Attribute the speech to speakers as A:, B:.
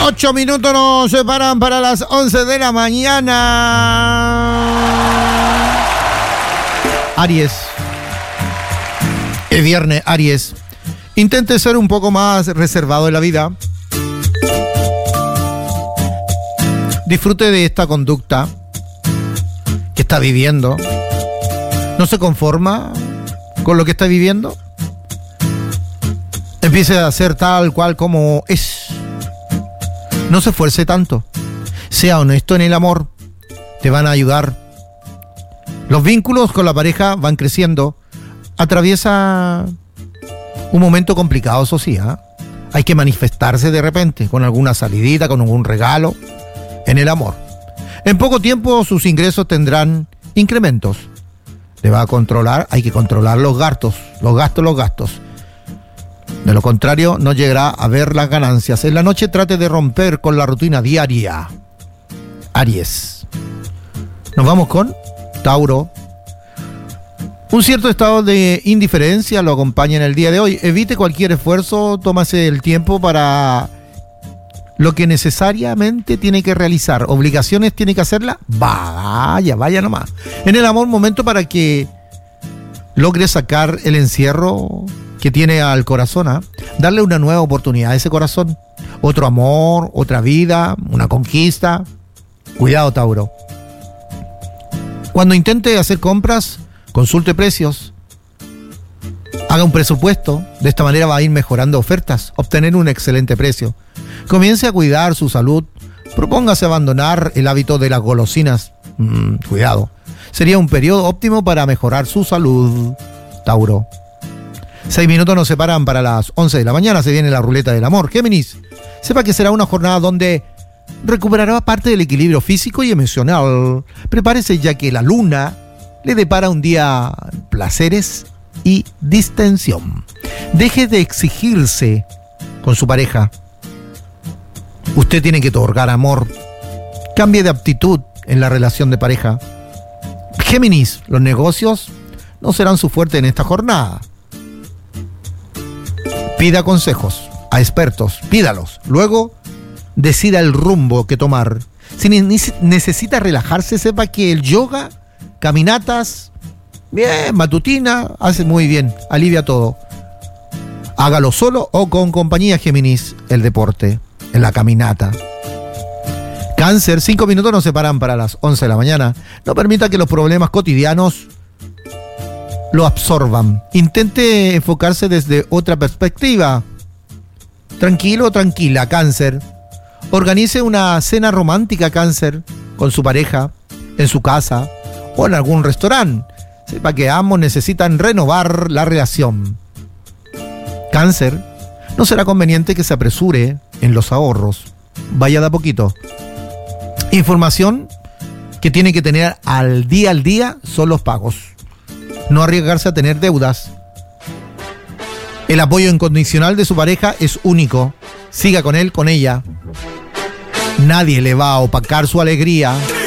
A: 8 minutos nos separan para las 11 de la mañana. Aries. Es viernes, Aries. Intente ser un poco más reservado en la vida. Disfrute de esta conducta que está viviendo. ¿No se conforma con lo que está viviendo? Empiece a ser tal cual como es. No se esfuerce tanto. Sea honesto en el amor. Te van a ayudar. Los vínculos con la pareja van creciendo. Atraviesa un momento complicado, eso sí, ¿eh? Hay que manifestarse de repente con alguna salidita, con algún regalo en el amor. En poco tiempo sus ingresos tendrán incrementos. Le va a controlar, hay que controlar los gastos. De lo contrario, no llegará a ver las ganancias. En la noche trate de romper con la rutina diaria. Aries. Nos vamos con Tauro. Un cierto estado de indiferencia lo acompaña en el día de hoy. Evite cualquier esfuerzo, tómase el tiempo para lo que necesariamente tiene que realizar. Obligaciones tiene que hacerla. Vaya nomás. En el amor, momento para que logre sacar el encierro que tiene al corazón, ¿eh? Darle una nueva oportunidad a ese corazón. Otro amor, otra vida, una conquista. Cuidado, Tauro. Cuando intente hacer compras, consulte precios. Haga un presupuesto. De esta manera va a ir mejorando ofertas, obtener un excelente precio. Comience a cuidar su salud. Propóngase abandonar el hábito de las golosinas. Cuidado. Sería un periodo óptimo para mejorar su salud, Tauro. 6 minutos nos separan para las 11 de la mañana. Se viene la ruleta del amor. Géminis, sepa que será una jornada donde recuperará parte del equilibrio físico y emocional. Prepárese ya que la luna le depara un día placeres y distensión. Deje de exigirse con su pareja. Usted tiene que otorgar amor. Cambie de actitud en la relación de pareja. Géminis, los negocios no serán su fuerte en esta jornada. Pida consejos a expertos, pídalos. Luego, decida el rumbo que tomar. Si necesita relajarse, sepa que el yoga, caminatas, bien, matutina, hace muy bien, alivia todo. Hágalo solo o con compañía, Géminis, el deporte, en la caminata. Cáncer, 5 minutos nos separan para las 11 de la mañana. No permita que los problemas cotidianos lo absorban. Intente enfocarse desde otra perspectiva. Tranquilo, tranquila, Cáncer. Organice una cena romántica, Cáncer, con su pareja, en su casa o en algún restaurante. Sepa que ambos necesitan renovar la relación. Cáncer, no será conveniente que se apresure en los ahorros. Vaya de a poquito. Información que tiene que tener al día son los pagos. No arriesgarse a tener deudas. El apoyo incondicional de su pareja es único. Siga con él, con ella. Nadie le va a opacar su alegría.